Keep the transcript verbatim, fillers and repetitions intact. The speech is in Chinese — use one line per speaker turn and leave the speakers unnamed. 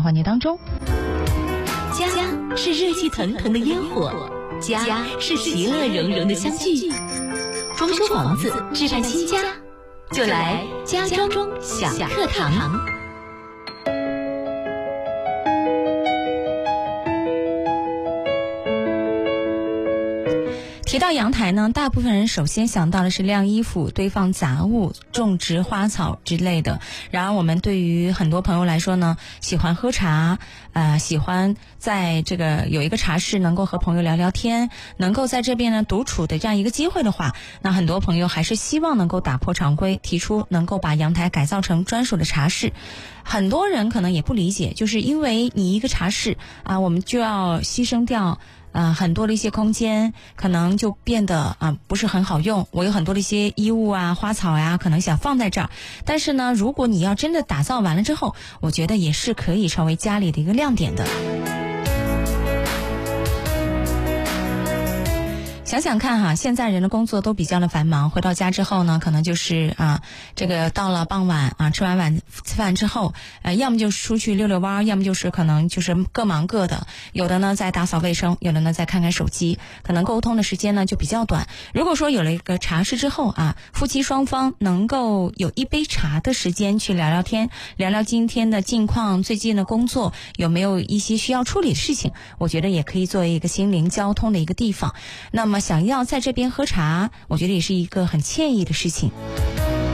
环节当中。
家是热气腾腾的烟火，家是其乐融融的相聚。装修房子，置办新家，就来家装小课堂。
提到阳台呢，大部分人首先想到的是晾衣服、堆放杂物、种植花草之类的。然而我们对于很多朋友来说呢，喜欢喝茶，呃，喜欢在这个有一个茶室能够和朋友聊聊天，能够在这边呢独处的这样一个机会的话，那很多朋友还是希望能够打破常规，提出能够把阳台改造成专属的茶室。很多人可能也不理解，就是因为你一个茶室啊，我们就要牺牲掉呃，很多的一些空间可能就变得啊、呃、不是很好用。我有很多的一些衣物啊、花草呀、啊，可能想放在这儿，但是呢，如果你要真的打造完了之后，我觉得也是可以成为家里的一个亮点的。想想看哈，现在人的工作都比较的繁忙，回到家之后呢，可能就是啊，这个到了傍晚啊，吃完晚饭之后，呃，要么就是出去溜溜弯，要么就是可能就是各忙各的，有的呢在打扫卫生，有的呢在看看手机，可能沟通的时间呢就比较短。如果说有了一个茶室之后啊，夫妻双方能够有一杯茶的时间去聊聊天，聊聊今天的近况，最近的工作有没有一些需要处理的事情，我觉得也可以作为一个心灵交通的一个地方。那么想要在这边喝茶，我觉得也是一个很惬意的事情。